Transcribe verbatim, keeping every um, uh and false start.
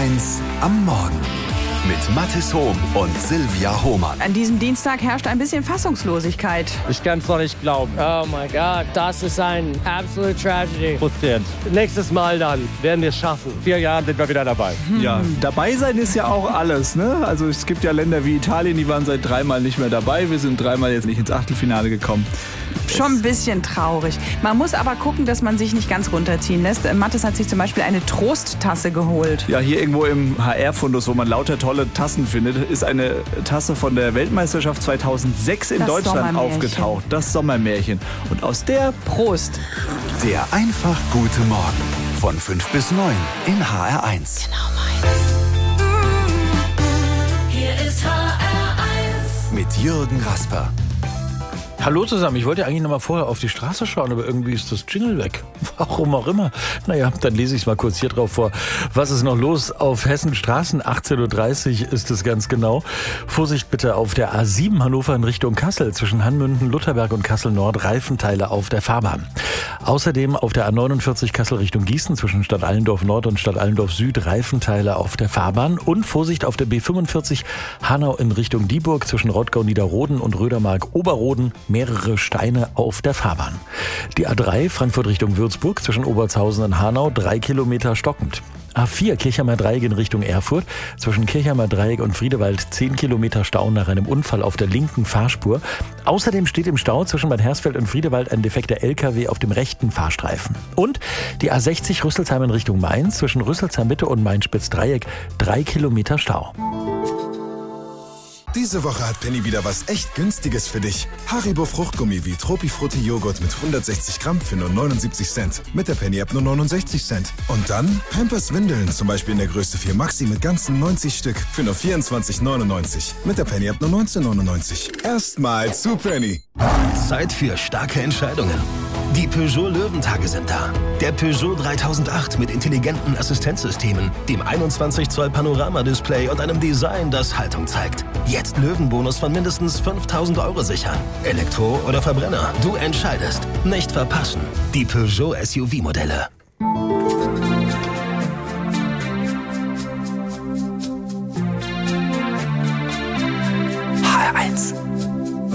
eins am Morgen mit Mathis Hohm und Silvia Hohmann. An diesem Dienstag herrscht ein bisschen Fassungslosigkeit. Ich kann es noch nicht glauben. Oh mein Gott, das ist ein absolute Tragedy. Frustrierend. Nächstes Mal dann werden wir es schaffen. In vier Jahren sind wir wieder dabei. Ja, dabei sein ist ja auch alles, ne? Also es gibt ja Länder wie Italien, die waren seit dreimal nicht mehr dabei. Wir sind dreimal jetzt nicht ins Achtelfinale gekommen. Schon ein bisschen traurig. Man muss aber gucken, dass man sich nicht ganz runterziehen lässt. Mathis hat sich zum Beispiel eine Trosttasse geholt. Ja, hier irgendwo im H R-Fundus, wo man lauter tolle Tassen findet, ist eine Tasse von der Weltmeisterschaft zweitausendsechs in Das Deutschland Sommermärchen. aufgetaucht. Das Sommermärchen. Und aus der Prost. Der einfach gute Morgen von fünf bis neun in H R eins. Genau meins. Hier ist H R eins. Mit Jürgen Rasper. Hallo zusammen, ich wollte eigentlich noch mal vorher auf die Straße schauen, aber irgendwie ist das Jingle weg. Warum auch immer. Naja, dann lese ich es mal kurz hier drauf vor. Was ist noch los auf Hessen Straßen? achtzehn Uhr dreißig ist es ganz genau. Vorsicht bitte auf der A sieben Hannover in Richtung Kassel zwischen Hanmünden, Lutherberg und Kassel Nord, Reifenteile auf der Fahrbahn. Außerdem auf der A neunundvierzig Kassel Richtung Gießen zwischen Stadt Allendorf Nord und Stadt Allendorf Süd, Reifenteile auf der Fahrbahn. Und Vorsicht auf der B fünfundvierzig Hanau in Richtung Dieburg zwischen Rottgau Niederroden und Rödermark Oberroden. Mehrere Steine auf der Fahrbahn. Die A drei Frankfurt Richtung Würzburg zwischen Obertshausen und Hanau, drei Kilometer stockend. A vier Kirchheimer Dreieck in Richtung Erfurt zwischen Kirchheimer Dreieck und Friedewald, zehn Kilometer Stau nach einem Unfall auf der linken Fahrspur. Außerdem steht im Stau zwischen Bad Hersfeld und Friedewald ein defekter L K W auf dem rechten Fahrstreifen. Und die A sechzig Rüsselsheim in Richtung Mainz zwischen Rüsselsheim Mitte und Mainz-Spitz-Dreieck, drei Kilometer Stau. Diese Woche hat Penny wieder was echt Günstiges für dich. Haribo Fruchtgummi wie Tropifrutti Joghurt mit hundertsechzig Gramm für nur neunundsiebzig Cent. Mit der Penny App nur neunundsechzig Cent. Und dann Pampers Windeln, zum Beispiel in der Größe vier Maxi mit ganzen neunzig Stück für nur vierundzwanzig neunundneunzig. Mit der Penny App nur neunzehn neunundneunzig. Erstmal zu Penny. Zeit für starke Entscheidungen. Die Peugeot Löwentage sind da. Der Peugeot dreitausendacht mit intelligenten Assistenzsystemen, dem einundzwanzig Zoll Panoramadisplay und einem Design, das Haltung zeigt. Jetzt Löwenbonus von mindestens fünftausend Euro sichern. Elektro oder Verbrenner, du entscheidest. Nicht verpassen. Die Peugeot S U V-Modelle.